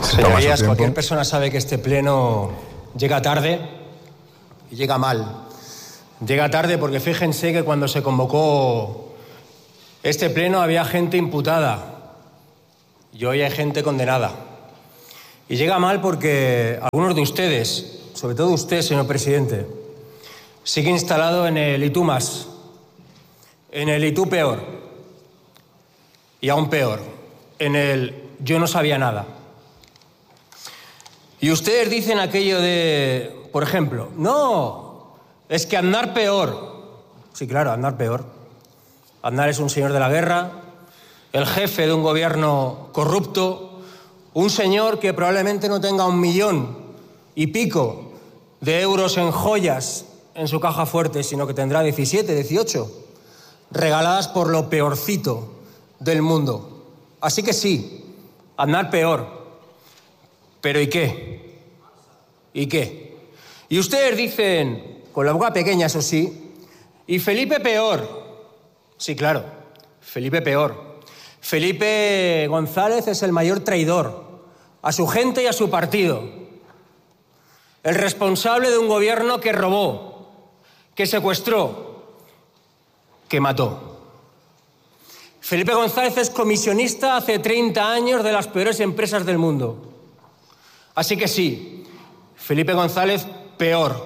Señorías, cualquier persona sabe que este pleno llega tarde y llega mal. Llega tarde porque fíjense que cuando se convocó este pleno había gente imputada y hoy hay gente condenada. Y llega mal porque algunos de ustedes, sobre todo usted, señor presidente, sigue instalado en el y tú más, en el y tú peor, y aún peor, en el yo no sabía nada. Y ustedes dicen aquello de, por ejemplo, no, es que Aznar peor. Sí, claro, Aznar peor. Aznar es un señor de la guerra, el jefe de un gobierno corrupto, un señor que probablemente no tenga 1,000,000 y pico de euros en joyas en su caja fuerte, sino que tendrá 17, 18, regaladas por lo peorcito del mundo. Así que sí, Aznar peor. ¿Pero y qué? ¿Y qué? Y ustedes dicen, con la boca pequeña, eso sí, y Felipe peor. Sí, claro, Felipe peor. Felipe González es el mayor traidor a su gente y a su partido. El responsable de un gobierno que robó, que secuestró, que mató. Felipe González es comisionista hace 30 años de las peores empresas del mundo. Así que sí, Felipe González peor.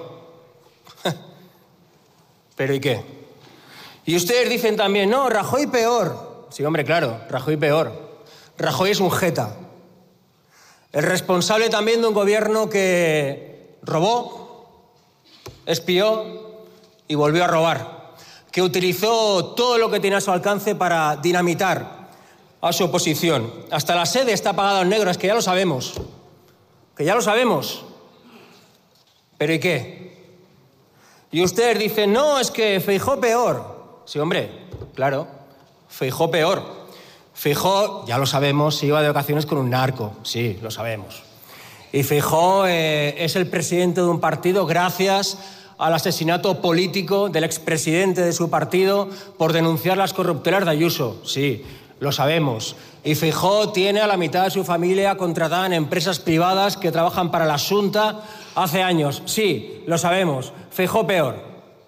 ¿Pero y qué? Y ustedes dicen también, no, Rajoy peor. Sí, hombre, claro, Rajoy peor. Rajoy es un jeta. El responsable también de un gobierno que robó, espió y volvió a robar. Que utilizó todo lo que tenía a su alcance para dinamitar a su oposición. Hasta la sede está pagada en negro, es que ya lo sabemos. Que ya lo sabemos. ¿Pero y qué? Y ustedes dicen, no, es que Feijóo peor. Sí, hombre, claro, Feijóo peor. Feijóo, ya lo sabemos, se iba de vacaciones con un narco. Sí, lo sabemos. Y Feijóo es el presidente de un partido gracias al asesinato político del expresidente de su partido por denunciar las corruptelas de Ayuso. Sí, lo sabemos. Y Feijóo tiene a la mitad de su familia contratada en empresas privadas que trabajan para la Xunta hace años. Sí, lo sabemos. Feijóo peor.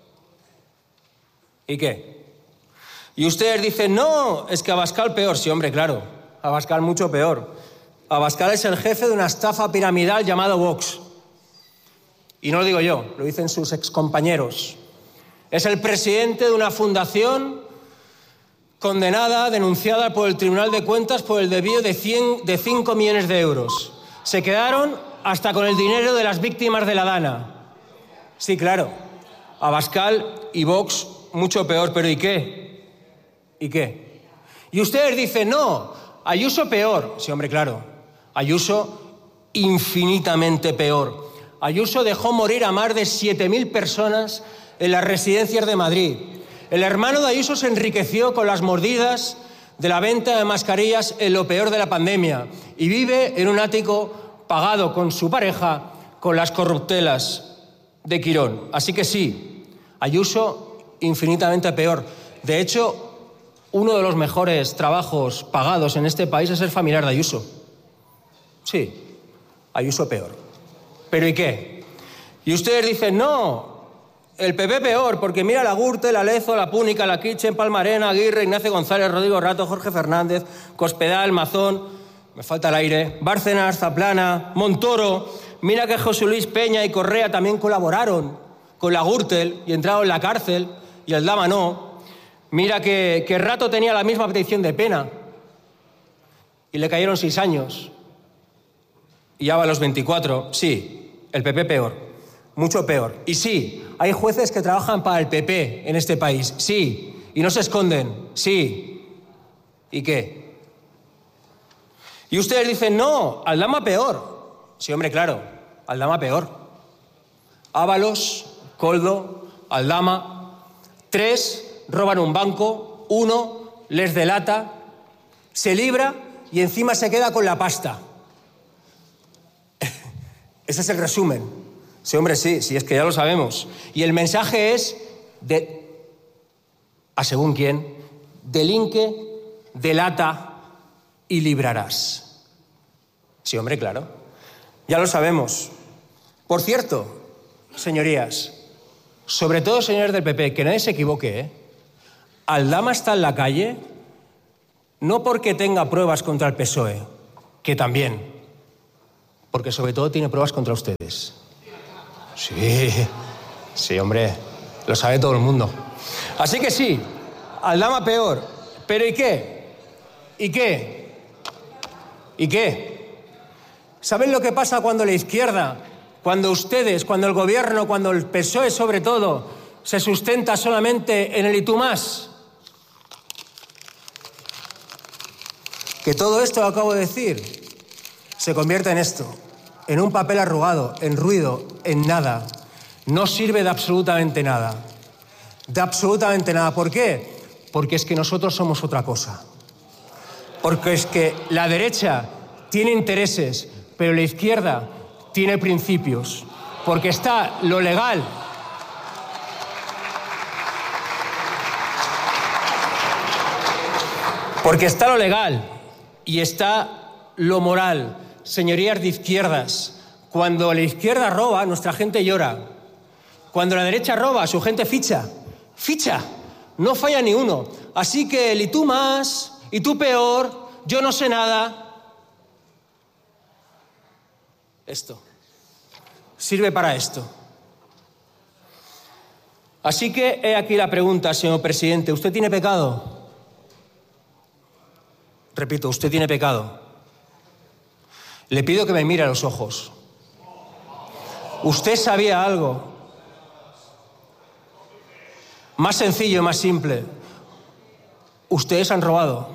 ¿Y qué? Y ustedes dicen, no, es que Abascal peor. Sí, hombre, claro, Abascal mucho peor. Abascal es el jefe de una estafa piramidal llamado Vox. Y no lo digo yo, lo dicen sus excompañeros. Es el presidente de una fundación condenada, denunciada por el Tribunal de Cuentas por el desvío de 5 millones de euros. Se quedaron hasta con el dinero de las víctimas de la Dana. Sí, claro, Abascal y Vox mucho peor, pero ¿y qué? ¿Y qué? Y ustedes dicen, no, Ayuso peor. Sí, hombre, claro, Ayuso infinitamente peor. Ayuso dejó morir a más de 7.000 personas en las residencias de Madrid. El hermano de Ayuso se enriqueció con las mordidas de la venta de mascarillas en lo peor de la pandemia y vive en un ático pagado con su pareja con las corruptelas de Quirón. Así que sí, Ayuso infinitamente peor. De hecho, uno de los mejores trabajos pagados en este país es el familiar de Ayuso. Sí, Ayuso peor. ¿Pero y qué? Y ustedes dicen, no, el PP peor, porque mira la Gürtel, la Lezo, la Púnica, la Kitchen, Palmarena, Aguirre, Ignacio González, Rodrigo Rato, Jorge Fernández, Cospedal, Mazón, me falta el aire, Bárcenas, Zaplana, Montoro, mira que José Luis Peña y Correa también colaboraron con la Gürtel y entraron en la cárcel y el Dama no. Mira que Rato tenía la misma petición de pena y le cayeron 6 años. Y ya va a los 24. Sí, el PP peor, mucho peor. Y sí, hay jueces que trabajan para el PP en este país. Sí, y no se esconden. Sí. ¿Y qué? Y ustedes dicen, no, Aldama peor. Sí, hombre, claro, Aldama peor. Ábalos, Koldo, Aldama, 3 roban un banco, 1 les delata, se libra y encima se queda con la pasta. Ese es el resumen. Sí, hombre, sí, es que ya lo sabemos. Y el mensaje es a según quién, delinque, delata y librarás. Sí, hombre, claro. Ya lo sabemos. Por cierto, señorías, sobre todo señores del PP, que nadie se equivoque, ¿eh? Aldama está en la calle no porque tenga pruebas contra el PSOE, que también, porque sobre todo tiene pruebas contra ustedes. Sí, hombre, lo sabe todo el mundo. Así que sí, Aldama peor. ¿Pero y qué? ¿Y qué? ¿Y qué? ¿Saben lo que pasa cuando la izquierda, cuando ustedes, cuando el gobierno, cuando el PSOE sobre todo, se sustenta solamente en el y tú más? Que todo esto que acabo de decir se convierte en esto, en un papel arrugado, en ruido, en nada. No sirve de absolutamente nada. De absolutamente nada. ¿Por qué? Porque es que nosotros somos otra cosa. Porque es que la derecha tiene intereses, pero la izquierda tiene principios. Porque está lo legal. Porque está lo legal y está lo moral. Señorías de izquierdas, cuando la izquierda roba, nuestra gente llora. Cuando la derecha roba, su gente ficha. Ficha. No falla ni uno. Así que el y tú más, y tú peor, yo no sé nada. Esto sirve para esto. Así que he aquí la pregunta, señor presidente. ¿Usted tiene pecado? Repito, ¿usted tiene pecado? Le pido que me mire a los ojos. ¿Usted sabía algo? Más sencillo, más simple. Ustedes han robado.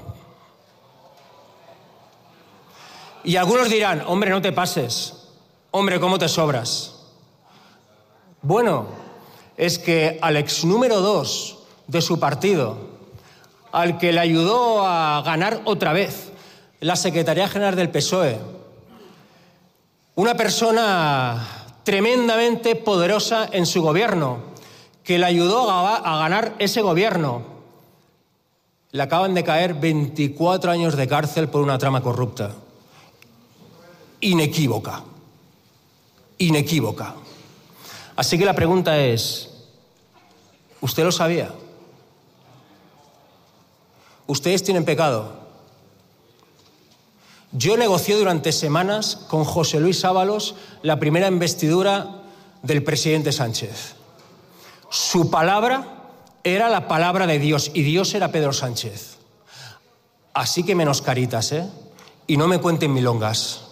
Y algunos dirán, hombre, no te pases. Hombre, ¿cómo te sobras? Bueno, es que al ex número 2 de su partido, al que le ayudó a ganar otra vez la Secretaría General del PSOE, una persona tremendamente poderosa en su gobierno, que le ayudó a ganar ese gobierno, le acaban de caer 24 años de cárcel por una trama corrupta. Inequívoca. Inequívoca. Así que la pregunta es, ¿usted lo sabía? ¿Ustedes tienen pecado? Yo negocié durante semanas con José Luis Ábalos la primera investidura del presidente Sánchez. Su palabra era la palabra de Dios y Dios era Pedro Sánchez. Así que menos caritas, ¿eh? Y no me cuenten milongas.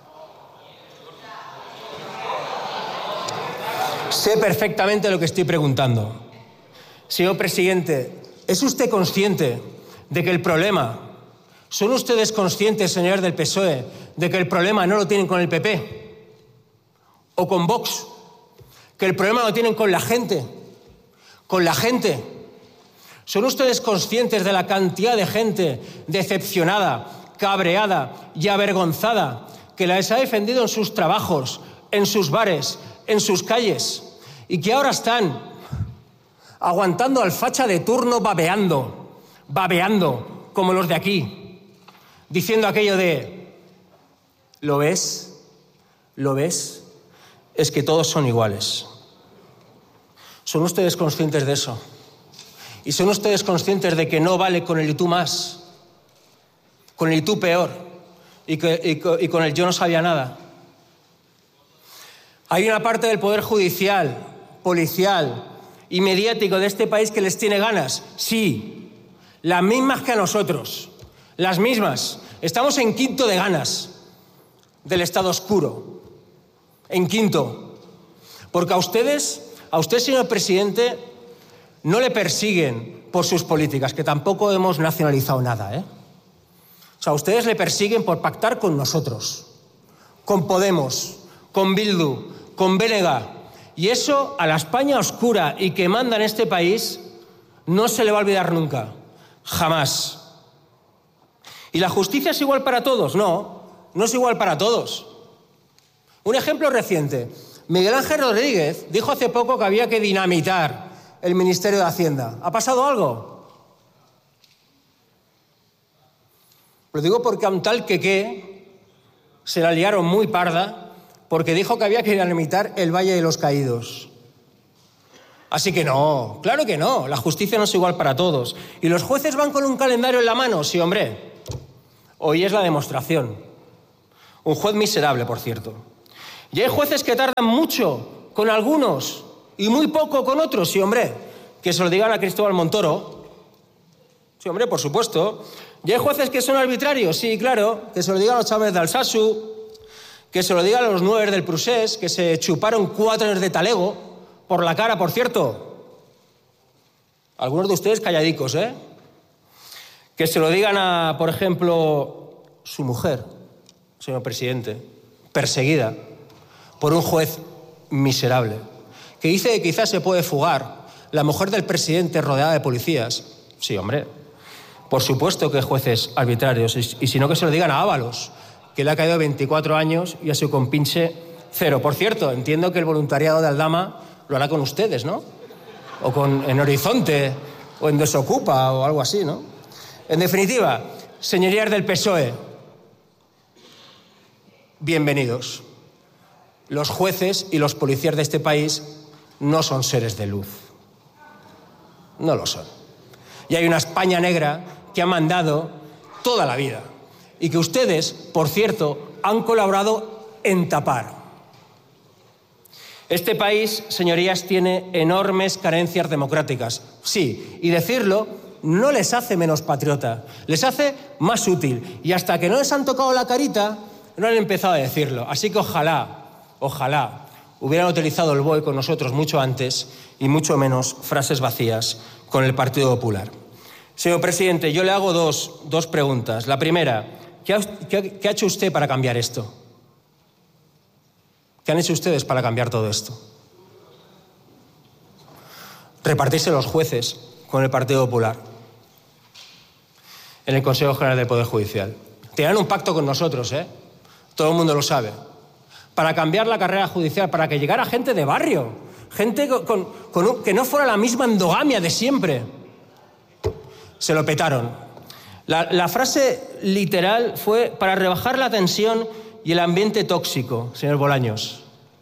Sé perfectamente lo que estoy preguntando. Señor presidente, ¿es usted consciente de que el problema... ¿Son ustedes conscientes, señores del PSOE, de que el problema no lo tienen con el PP o con Vox? Que el problema lo tienen con la gente. Con la gente. ¿Son ustedes conscientes de la cantidad de gente decepcionada, cabreada y avergonzada que les ha defendido en sus trabajos, en sus bares, en sus calles y que ahora están aguantando al facha de turno babeando como los de aquí? Diciendo aquello de, ¿lo ves? ¿Lo ves? Es que todos son iguales. ¿Son ustedes conscientes de eso? ¿Y son ustedes conscientes de que no vale con el y tú más? Con el y tú peor. Y con el yo no sabía nada. Hay una parte del poder judicial, policial y mediático de este país que les tiene ganas. Sí, las mismas que a nosotros. Las mismas. Estamos en quinto de ganas del Estado oscuro. En quinto. Porque a usted, señor presidente, no le persiguen por sus políticas, que tampoco hemos nacionalizado nada, ¿eh? O sea, ustedes le persiguen por pactar con nosotros, con Podemos, con Bildu, con BNG. Y eso a la España oscura y que manda en este país no se le va a olvidar nunca. Jamás. ¿Y la justicia es igual para todos? No, no es igual para todos. Un ejemplo reciente. Miguel Ángel Rodríguez dijo hace poco que había que dinamitar el Ministerio de Hacienda. ¿Ha pasado algo? Lo digo porque a un tal Quequé se la liaron muy parda porque dijo que había que dinamitar el Valle de los Caídos. Así que no, claro que no, la justicia no es igual para todos. ¿Y los jueces van con un calendario en la mano? Sí, hombre. Hoy es la demostración. Un juez miserable, por cierto. Y hay jueces que tardan mucho con algunos y muy poco con otros, sí, hombre. Que se lo digan a Cristóbal Montoro. Sí, hombre, por supuesto. Y hay jueces que son arbitrarios, sí, claro. Que se lo digan a los chavales de Alsasu, que se lo digan a los 9 del Prusés, que se chuparon 4 años de talego. Por la cara, por cierto. Algunos de ustedes calladicos, ¿eh? Que se lo digan a, por ejemplo, su mujer, señor presidente, perseguida por un juez miserable, que dice que quizás se puede fugar la mujer del presidente rodeada de policías. Sí, hombre, por supuesto que jueces arbitrarios. Y si no, que se lo digan a Ábalos, que le ha caído 24 años y a su compinche 0. Por cierto, entiendo que el voluntariado de Aldama lo hará con ustedes, ¿no? O en Horizonte, o en Desocupa, o algo así, ¿no? En definitiva, señorías del PSOE, bienvenidos. Los jueces y los policías de este país no son seres de luz. No lo son. Y hay una España negra que ha mandado toda la vida y que ustedes, por cierto, han colaborado en tapar. Este país, señorías, tiene enormes carencias democráticas. Sí, y decirlo no les hace menos patriota, les hace más útil. Y hasta que no les han tocado la carita, no han empezado a decirlo. Así que ojalá hubieran utilizado el BOE con nosotros mucho antes y mucho menos frases vacías con el Partido Popular. Señor presidente, yo le hago dos preguntas. La primera, ¿qué ha hecho usted para cambiar esto? ¿Qué han hecho ustedes para cambiar todo esto? Repartirse los jueces con el Partido Popular en el Consejo General del Poder Judicial. Tenían un pacto con nosotros, ¿eh? Todo el mundo lo sabe. Para cambiar la carrera judicial, para que llegara gente de barrio, gente que no fuera la misma endogamia de siempre. Se lo petaron. La frase literal fue para rebajar la tensión y el ambiente tóxico, señor Bolaños.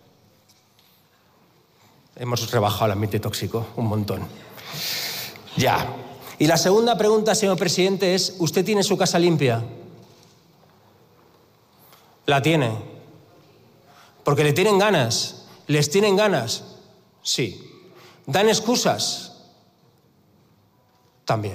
Hemos rebajado el ambiente tóxico un montón. Ya. Y la segunda pregunta, señor presidente, es, ¿usted tiene su casa limpia? La tiene. Porque le tienen ganas. ¿Les tienen ganas? Sí. ¿Dan excusas? También.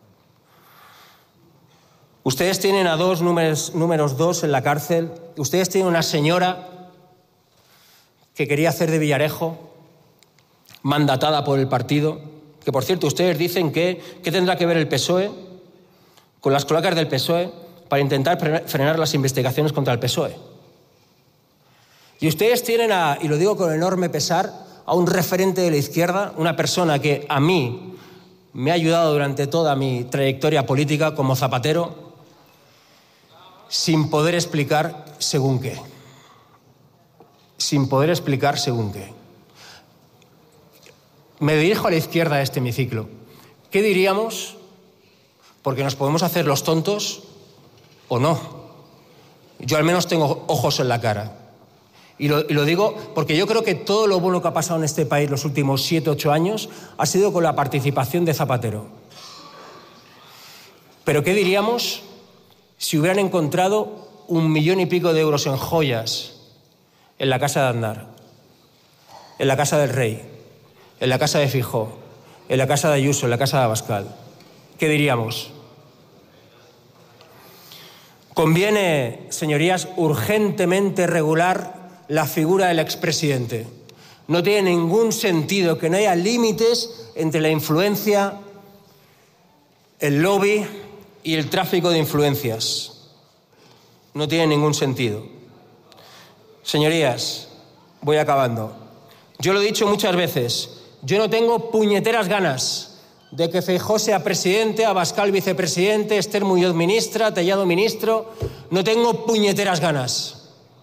Ustedes tienen a dos números 2 en la cárcel. Ustedes tienen una señora que quería hacer de Villarejo, mandatada por el partido, que por cierto ustedes dicen que tendrá que ver el PSOE con las cloacas del PSOE para intentar frenar las investigaciones contra el PSOE. Y ustedes tienen y lo digo con enorme pesar, a un referente de la izquierda, una persona que a mí me ha ayudado durante toda mi trayectoria política como Zapatero, sin poder explicar según qué. Sin poder explicar según qué. Me dirijo a la izquierda de este hemiciclo. ¿Qué diríamos? Porque nos podemos hacer los tontos o no. Yo al menos tengo ojos en la cara. Y lo digo porque yo creo que todo lo bueno que ha pasado en este país los últimos 7, 8 años ha sido con la participación de Zapatero. Pero ¿qué diríamos si hubieran encontrado 1,5 millones de euros en joyas en la Casa de Aznar, en la Casa del Rey, en la Casa de Feijóo, en la Casa de Ayuso, en la Casa de Abascal? ¿Qué diríamos? Conviene, señorías, urgentemente regular la figura del expresidente. No tiene ningún sentido que no haya límites entre la influencia, el lobby y el tráfico de influencias. No tiene ningún sentido. Señorías, voy acabando. Yo lo he dicho muchas veces, yo no tengo puñeteras ganas de que Feijóo sea presidente, Abascal vicepresidente, Esther Muñoz ministra, Tellado ministro. No tengo puñeteras ganas.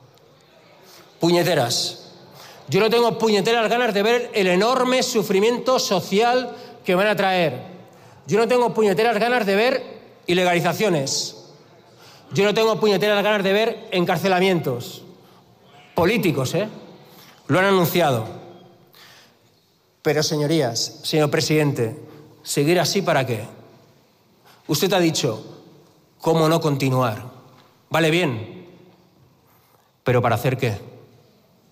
Puñeteras. Yo no tengo puñeteras ganas de ver el enorme sufrimiento social que van a traer. Yo no tengo puñeteras ganas de ver ilegalizaciones. Yo no tengo puñeteras ganas de ver encarcelamientos políticos, ¿eh? Lo han anunciado. Pero, señorías, señor presidente, ¿seguir así para qué? Usted ha dicho, ¿cómo no continuar? Vale bien, pero ¿para hacer qué?